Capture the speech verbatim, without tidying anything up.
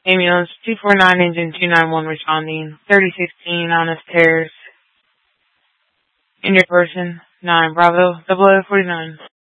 Ambulance two four nine engine two nine one responding. thirty sixteen Honest Terrace. Injured person nine Bravo double O forty nine.